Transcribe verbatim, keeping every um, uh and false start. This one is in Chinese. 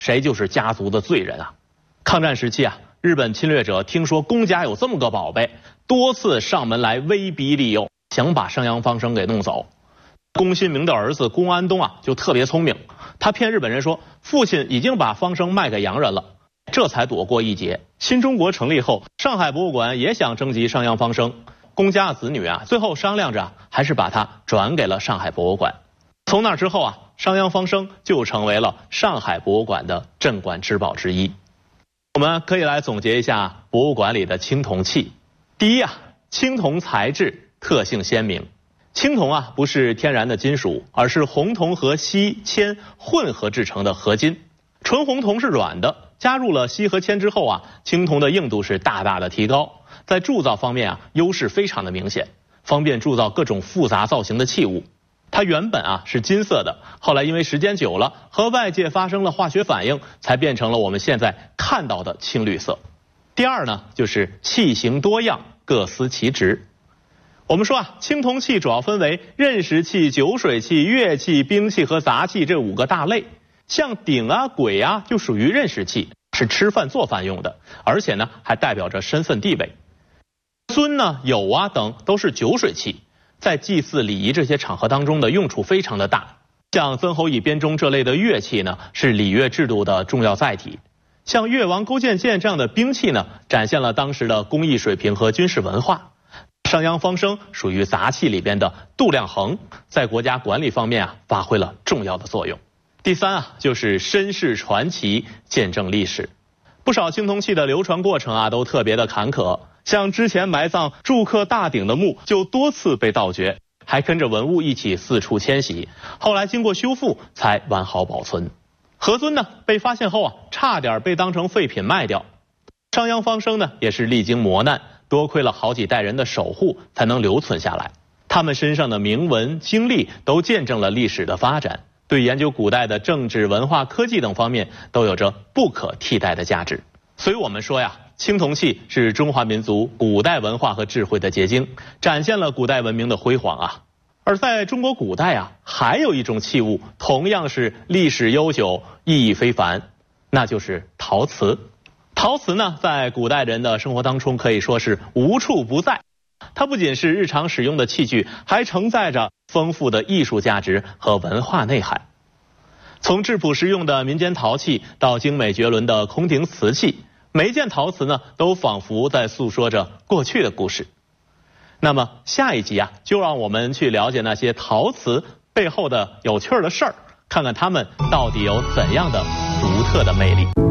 谁就是家族的罪人啊。抗战时期啊，日本侵略者听说公家有这么个宝贝，多次上门来威逼利诱，想把上阳芳生给弄走。龚新明的儿子龚安东啊，就特别聪明，他骗日本人说父亲已经把芳生卖给洋人了，这才躲过一劫。新中国成立后，上海博物馆也想征集上阳芳生，龚家子女啊，最后商量着还是把它转给了上海博物馆。从那之后啊，上阳芳生就成为了上海博物馆的镇馆之宝之一。我们可以来总结一下博物馆里的青铜器。第一啊，青铜材质特性鲜明。青铜啊，不是天然的金属，而是红铜和锡、铅混合制成的合金。纯红铜是软的，加入了锡和铅之后啊，青铜的硬度是大大的提高，在铸造方面啊，优势非常的明显，方便铸造各种复杂造型的器物。它原本啊是金色的，后来因为时间久了，和外界发生了化学反应，才变成了我们现在看到的青绿色。第二呢，就是器型多样，各司其职。我们说啊，青铜器主要分为刃石器、酒水器、乐器、兵器和杂器这五个大类。像鼎啊、簋啊，就属于刃石器，是吃饭做饭用的，而且呢还代表着身份地位。尊呢、牖啊等都是酒水器，在祭祀礼仪这些场合当中的用处非常的大。像曾侯乙编钟这类的乐器呢，是礼乐制度的重要载体。像越王勾践剑这样的兵器呢，展现了当时的工艺水平和军事文化。上阳芳生属于杂器里边的度量衡，在国家管理方面啊发挥了重要的作用。第三啊，就是身世传奇，见证历史。不少青铜器的流传过程啊都特别的坎坷，像之前埋葬祝克大鼎的墓就多次被盗掘，还跟着文物一起四处迁徙，后来经过修复才完好保存。何尊呢被发现后啊，差点被当成废品卖掉。上阳芳生呢也是历经磨难，多亏了好几代人的守护，才能留存下来。他们身上的铭文经历都见证了历史的发展，对研究古代的政治、文化、科技等方面都有着不可替代的价值。所以我们说呀，青铜器是中华民族古代文化和智慧的结晶，展现了古代文明的辉煌啊。而在中国古代啊，还有一种器物同样是历史悠久、意义非凡，那就是陶瓷。陶瓷呢，在古代人的生活当中可以说是无处不在。它不仅是日常使用的器具，还承载着丰富的艺术价值和文化内涵。从质朴实用的民间陶器到精美绝伦的宫廷瓷器，每一件陶瓷呢，都仿佛在诉说着过去的故事。那么下一集啊，就让我们去了解那些陶瓷背后的有趣的事儿，看看它们到底有怎样的独特的魅力。